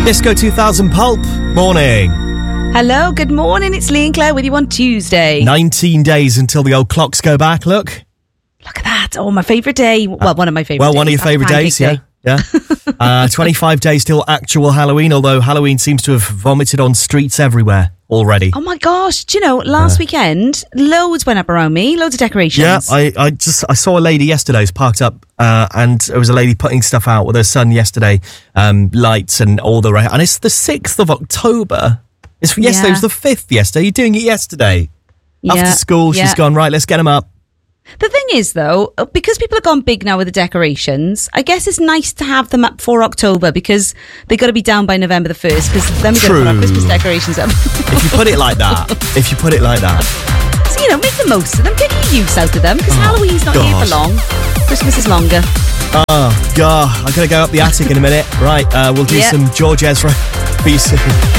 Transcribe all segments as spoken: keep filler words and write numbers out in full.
Disco two thousand Pulp, morning. Hello, good morning. It's Lee and Claire with you on Tuesday. nineteen days until the old clocks go back, look. Look at that. Oh, my favourite day. Well, one of my favourite well, days. Well, one of your favourite days, yeah. Day. Yeah. uh, twenty-five days till actual Halloween, although Halloween seems to have vomited on streets everywhere already. Oh my gosh. Do you know, last uh, weekend, loads went up around me, loads of decorations. Yeah, I, I just I saw a lady yesterday who's parked up uh, and there was a lady putting stuff out with her son yesterday, um, lights and all the rest. And it's the sixth of October. It's yesterday, yeah. It was the fifth yesterday. You're doing it yesterday. Yeah. After school, yeah. she's gone, right, let's get them up. The thing is, though, because people have gone big now with the decorations, I guess it's nice to have them up for October because they've got to be down by November the first because then we've got to put our Christmas decorations up. If you put it like that, if you put it like that. So, you know, make the most of them, get your use out of them because oh, Halloween's not God. here for long. Christmas is longer. Oh, God, I'm going to go up the attic in a minute. Right, uh, we'll do yep. some George Ezra. Be soon.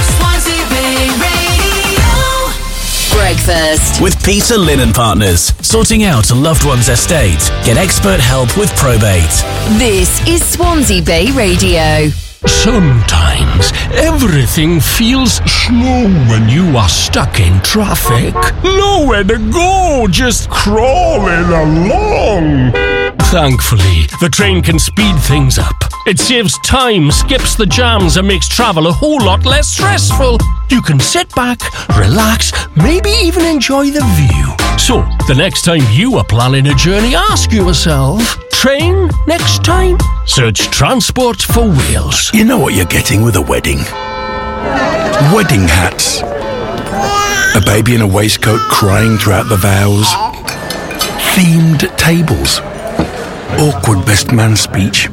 Breakfast with Peter Linen Partners. Sorting out a loved one's estate. Get expert help with probate. This is Swansea Bay Radio. Sometimes everything feels slow when you are stuck in traffic. Nowhere to go, just crawling along. Thankfully, the train can speed things up. It saves time, skips the jams, and makes travel a whole lot less stressful. You can sit back, relax, maybe even enjoy the view. So, the next time you are planning a journey, ask yourself, train next time? Search Transport for Wales. You know what you're getting with a wedding? Wedding hats. A baby in a waistcoat crying throughout the vows. Themed tables. Awkward best man speech.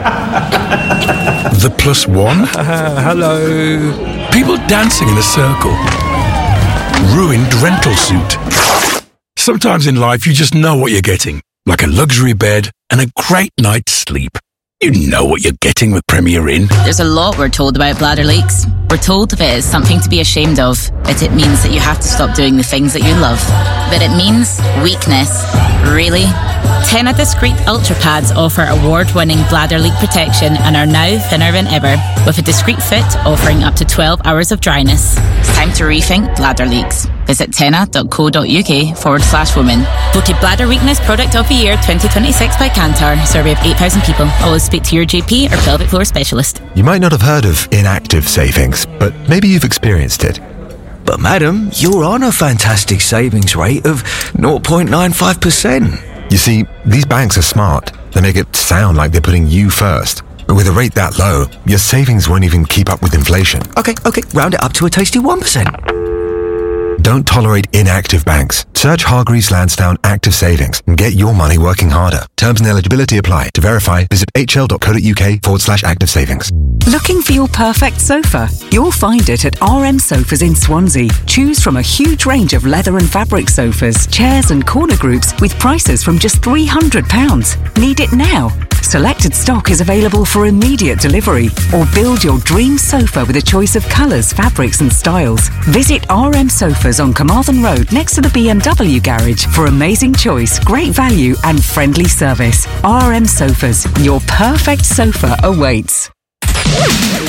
The plus one. Uh, hello. People dancing in a circle. Ruined rental suit. Sometimes in life you just know what you're getting. Like a luxury bed and a great night's sleep. You know what you're getting with Premier Inn. There's a lot we're told about bladder leaks. We're told if it is something to be ashamed of, that it means that you have to stop doing the things that you love. But it means weakness. Really? Tena Discreet Ultra Pads offer award-winning bladder leak protection and are now thinner than ever, with a discreet fit offering up to twelve hours of dryness. It's time to rethink bladder leaks. Visit tena.co.uk forward slash women. Voted Bladder Weakness Product of the Year twenty twenty-six by Kantar. Survey of eight thousand people. Always speak to your G P or pelvic floor specialist. You might not have heard of inactive savings, but maybe you've experienced it. But madam, you're on a fantastic savings rate of zero point nine five percent. You see, these banks are smart. They make it sound like they're putting you first. But with a rate that low, your savings won't even keep up with inflation. Okay, okay, round it up to a tasty one percent. Don't tolerate inactive banks. Search Hargreaves Lansdowne Active Savings and get your money working harder. Terms and eligibility apply. To verify, visit hl.co.uk forward slash active savings. Looking for your perfect sofa? You'll find it at R M Sofas in Swansea. Choose from a huge range of leather and fabric sofas, chairs and corner groups with prices from just three hundred pounds. Need it now? Selected stock is available for immediate delivery. Or build your dream sofa with a choice of colours, fabrics and styles. Visit R M Sofas on Carmarthen Road next to the B M W garage for amazing choice, great value and friendly service. R M Sofas, your perfect sofa awaits.